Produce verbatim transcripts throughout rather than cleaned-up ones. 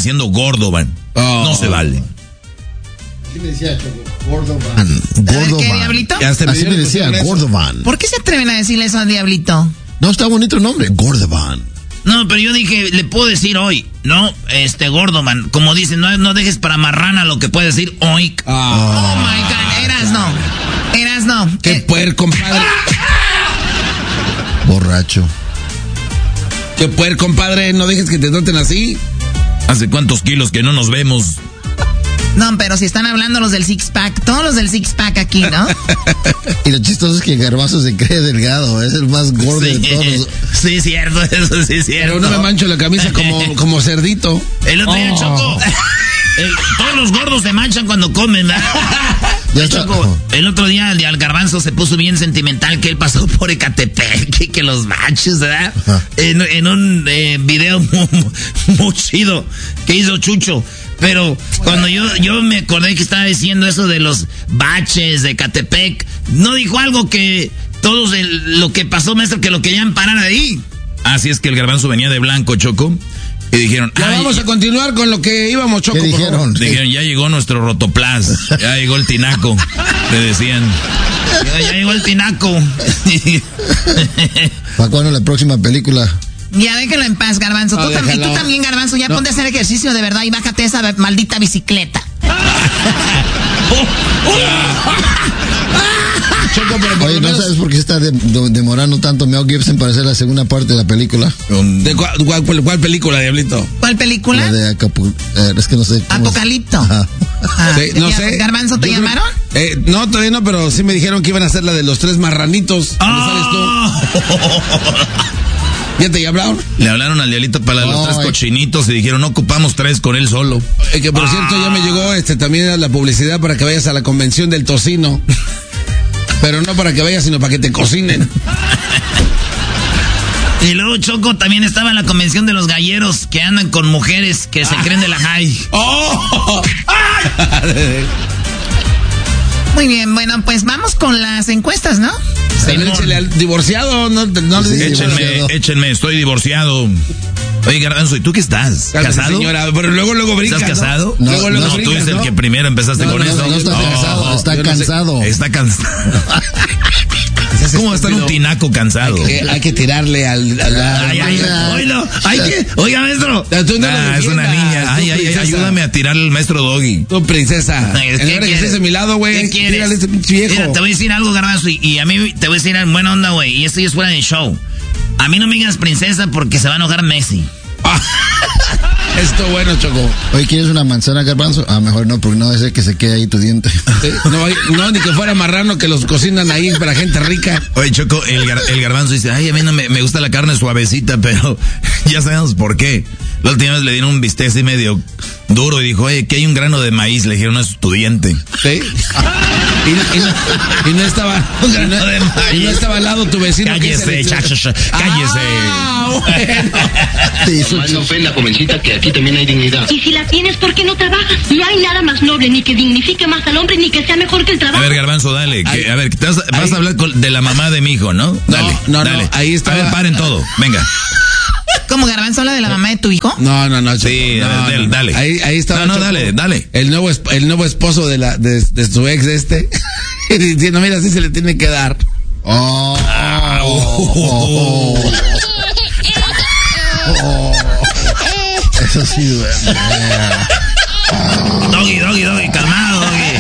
diciendo Gordovan. Oh. No se vale. ¿Qué me decía, Choco? Gordovan. Gordovan. ¿Qué, Diablito? Así me, me decía, Gordovan. ¿Por qué se atreven a decirle eso a Diablito? No, está bonito el nombre, Gordovan. No, pero yo dije, le puedo decir hoy, no, este, Gordovan. Como dicen, no, no dejes para marrana lo que puede decir hoy. Ah. Oh my God, eras no. Eras no. Qué eh. puer, compadre. Borracho. Qué puer, compadre, no dejes que te traten así. ¿Hace cuántos kilos que no nos vemos? No, pero si están hablando los del six pack, todos los del six pack aquí, ¿no? Y lo chistoso es que Garbanzo se cree delgado, es el más gordo sí, de todos. Sí, cierto, eso sí es cierto. Pero no me mancho la camisa como, como cerdito. El otro día, oh. Choco, el, todos los gordos se manchan cuando comen, ¿verdad? Ya Choco, el otro día el Garbanzo se puso bien sentimental que él pasó por Ecatepec y que los baches, ¿verdad? En, en un eh, video muy, muy chido que hizo Chucho. Pero cuando yo, yo me acordé que estaba diciendo eso de los baches de Ecatepec, no dijo algo que todos el, lo que pasó, maestro, que lo querían parar ahí. Así es que el Garbanzo venía de blanco, Choco. Y dijeron, ya vamos a continuar con lo que íbamos, Choco. ¿Qué dijeron? Dijeron, ya llegó nuestro Rotoplas, ya llegó el tinaco. Le decían, ya, ya llegó el tinaco. ¿Para cuándo la próxima película? Ya déjalo en paz, Garbanzo. No, tú, tam- y tú también, Garbanzo, ya no. Ponte a hacer ejercicio de verdad y bájate esa maldita bicicleta. Choco, pero Oye, ¿no sabes por qué se está de, de, demorando tanto Mel Gibson para hacer la segunda parte de la película? ¿De cuál, cuál, cuál, cuál película, Diablito? ¿Cuál película? La de Acapulco. Eh, es que no sé. Apocalipto. Ajá. Ah, sí, no sé. ¿Garbanzo te Yo llamaron? Creo, eh, no, todavía no, pero sí me dijeron que iban a hacer la de los tres marranitos. Oh. ¿Dónde sales tú? ¿Ya te hablaron? Le hablaron al Diablito para oh, los tres cochinitos y dijeron, no ocupamos tres con él solo. Eh, que por ah. cierto ya me llegó este también la publicidad para que vayas a la convención del tocino. Pero no para que vayas, sino para que te cocinen. Y luego Choco también estaba en la convención de los galleros que andan con mujeres que se ah. creen de la high. ¡Oh! Muy bien, bueno, pues vamos con las encuestas, ¿no? Échale al divorciado, no, no sí, le échenme, divorciado. échenme, estoy divorciado. Oye, Garbanzo, ¿y tú qué estás? Cálmate, ¿Casado? Señora, pero luego, luego brinca, ¿Estás casado? No, luego, luego no, brinca, tú eres ¿no? el que primero empezaste no, con no, eso. No, no está oh, cansado, está cansado. Sé, está cansado. ¿Cómo va a estar un tinaco cansado? Hay que, hay que tirarle al... al ay, ay, ay, oílo, hay que, oiga, maestro. Tú no nah, es una niña. Ay, ay, ay, ayúdame a tirarle al maestro Doggy. Tu princesa. ¿Qué en lugar de que estés a mi lado, güey. Tírale a este pinche viejo. Mira, te voy a decir algo, Garbanzo, y, y a mí te voy a decir buena onda, güey. Y esto ya es fuera de show. A mí no me digas princesa porque se va a enojar Messi. Esto bueno, Choco. Oye, ¿quieres una manzana, Garbanzo? Ah, mejor no, porque no debe ser que se quede ahí tu diente. ¿Sí? No, no, ni que fuera marrano que los cocinan ahí para gente rica. Oye, Choco, el, gar, el Garbanzo dice, ay, a mí no me, me gusta la carne suavecita, pero ya sabemos por qué. La última vez le dieron un bistec así medio duro y dijo, oye, que hay un grano de maíz. Le dijeron, no es tu diente. ¿Sí? Y, y, no, y no estaba un grano y no, de maíz. Y no estaba al lado tu vecino. Cállese, chacho, cállese. Ah, bueno. Más no ofenda, jovencita, que aquí también hay dignidad. Y si la tienes, ¿por qué no trabajas? No hay nada más noble, ni que dignifique más al hombre, ni que sea mejor que el trabajo. A ver, Garbanzo, dale. Que, a ver, te vas, vas a hablar con, de la mamá de mi hijo, ¿no? Dale, no, no, dale. No, ahí está. A ver, paren todo. Venga. ¿Cómo, Garbanzo, habla de la mamá de tu hijo? No, no, no. Sí, no, dale, no. dale. Ahí, ahí está. No, no, dale, dale. El nuevo, el nuevo esposo de la, de, de su ex este. Diciendo, mira, así se le tiene que dar. Oh. Ah, oh, oh, oh. Oh. Eso sí duele. Doggy, doggy, doggy, calmado,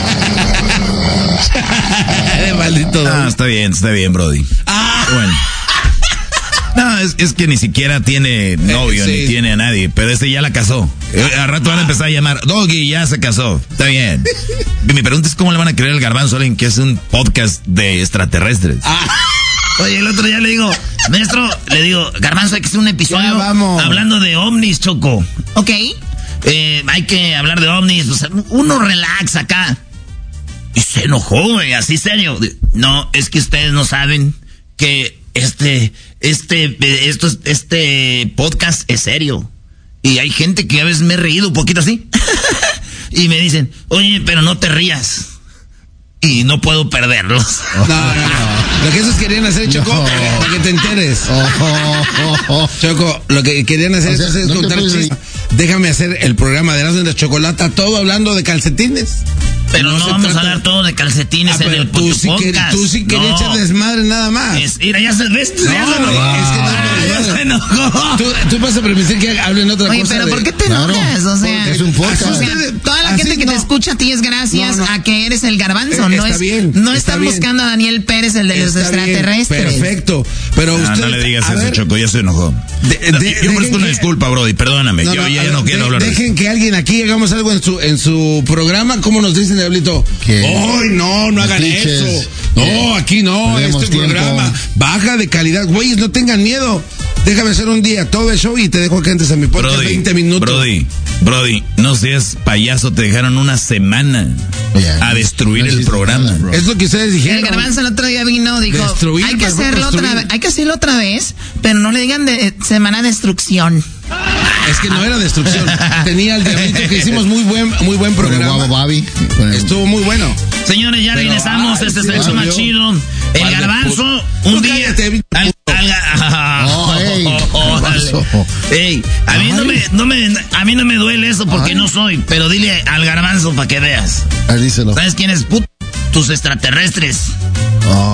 doggy. Maldito doggy. Ah, está bien, está bien, Brody. Ah. Bueno. No, es, es que ni siquiera tiene novio, eh, sí. ni tiene a nadie, pero este ya la casó. A rato van a empezar a llamar, Doggy ya se casó, está bien. Mi pregunta es cómo le van a creer al Garbanzo a alguien que hace un podcast de extraterrestres. Ah. Oye, el otro día le digo, maestro, le digo, Garbanzo, hay que hacer un episodio hablando de ovnis, Choco. Ok. Eh, hay que hablar de ovnis, o sea, uno relax acá. Y se enojó, güey, así serio. No, es que ustedes no saben que este, este, esto, este podcast es serio. Y hay gente que a veces me he reído un poquito así. Y me dicen, oye, pero no te rías. Y no puedo perderlos. No, no, no. Lo que esos querían hacer, Choco, no. para que te enteres. Oh, oh, oh, oh. Choco, lo que querían hacer o sea, es no contar chistes. déjame hacer el programa de Erasmo y la Chocolata, todo hablando de calcetines. Pero no, no vamos trata... a hablar todo de calcetines ah, en el tú sí podcast. Tú sí querías no. echar desmadre nada más. Es, mira, ya se ves. No, ya se enojó. Es que no, ah, ya se enojó. Tú, tú vas a permitir que hablen otra Oye, cosa. Oye, pero de... ¿por qué te enojas? Claro, o sea, es un podcast. O sea, toda la gente que no. te escucha a ti es gracias no, no. a que eres el garbanzo. Eh, no es, bien, no están bien. buscando a Daniel Pérez, el de los está extraterrestres. Bien, perfecto. Pero no, usted, no le digas eso, ver, Choco, ya se enojó. De, de, yo ofrezco una disculpa, Brody, perdóname. No, yo no, ya ver, no quiero de, hablar de Dejen que alguien aquí hagamos algo en su en su programa. ¿Cómo nos dicen, Diablito? ¡Ay, no, no hagan eso! No, aquí no, este tiempo. programa. Baja de calidad. Güeyes, no tengan miedo. Déjame hacer un día todo el show y te dejo que entres a mi podcast Brody, veinte minutos. Brody, Brody, no seas payaso, te dejaron una semana yeah, a destruir no el programa. Nada, es lo que ustedes dijeron. El garbanzo el otro día vino, dijo, destruir, hay que hacerlo otra vez, hay que hacerlo otra vez, pero no le digan de semana de destrucción. Es que no era destrucción. Tenía el Diablito que hicimos muy buen muy buen programa. Bobby, estuvo muy bueno. Señores, ya pero, regresamos. Ay, este es el show más chido. El vale, garbanzo, pues, un día. Al, al, oh, hey, oh, hey, a mí no me, no me, a mí no me duele eso porque ay. no soy. Pero dile al garbanzo para que veas. Ahí díselo. ¿Sabes quién es puto? Tus extraterrestres. Oh.